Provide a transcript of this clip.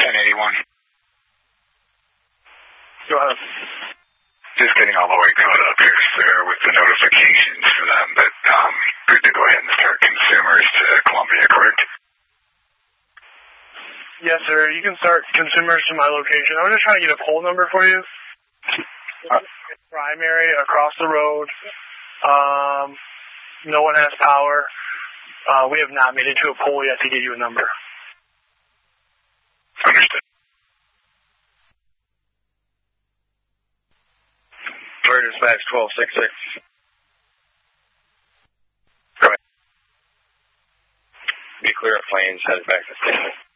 1081. Go ahead. Just getting all the way caught up here, sir, with the notifications for them, but good to go ahead and start consumers to Columbia, correct? Yes, sir. You can start consumers to my location. I'm just trying to get a poll number for you. Primary across the road. No one has power. We have not made it to a poll yet to give you a number. Understood. Fire dispatch 1266. Go ahead. Be clear of planes, headed back to Stanley.